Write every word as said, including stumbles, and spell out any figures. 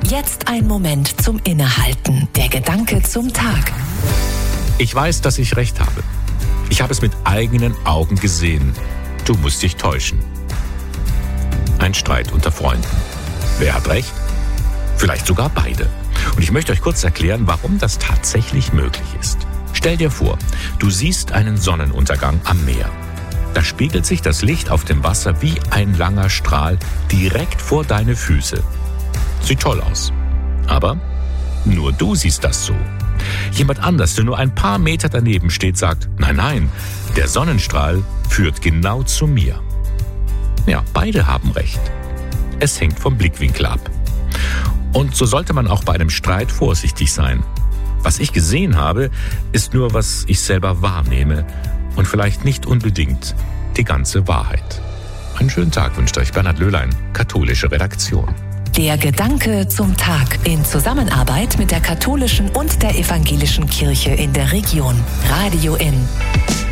Jetzt ein Moment zum Innehalten. Der Gedanke zum Tag. Ich weiß, dass ich recht habe. Ich habe es mit eigenen Augen gesehen. Du musst dich täuschen. Ein Streit unter Freunden. Wer hat recht? Vielleicht sogar beide. Und ich möchte euch kurz erklären, warum das tatsächlich möglich ist. Stell dir vor, du siehst einen Sonnenuntergang am Meer. Da spiegelt sich das Licht auf dem Wasser wie ein langer Strahl direkt vor deine Füße. Sieht toll aus. Aber nur du siehst das so. Jemand anders, der nur ein paar Meter daneben steht, sagt, nein, nein, der Sonnenstrahl führt genau zu mir. Ja, beide haben recht. Es hängt vom Blickwinkel ab. Und so sollte man auch bei einem Streit vorsichtig sein. Was ich gesehen habe, ist nur, was ich selber wahrnehme und vielleicht nicht unbedingt die ganze Wahrheit. Einen schönen Tag wünscht euch Bernhard Löhlein, katholische Redaktion. Der Gedanke zum Tag in Zusammenarbeit mit der katholischen und der evangelischen Kirche in der Region. Radio Inn.